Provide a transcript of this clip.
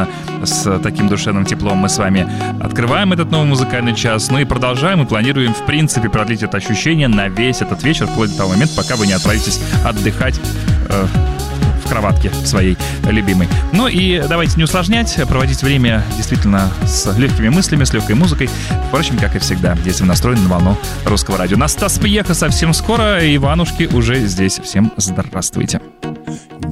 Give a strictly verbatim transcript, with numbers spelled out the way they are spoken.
именно с таким душевным теплом мы с вами открываем этот новый музыкальный час, ну и продолжаем, и планируем, в принципе, продлить это ощущение на весь этот вечер, вплоть до того момента, пока вы не отправитесь отдыхать э, в кроватке своей любимой. Ну и давайте не усложнять, проводить время действительно с легкими мыслями, с легкой музыкой. Впрочем, как и всегда, если вы настроены на волну Русского радио. Настас Пьеха совсем скоро, Иванушки уже здесь. Всем здравствуйте.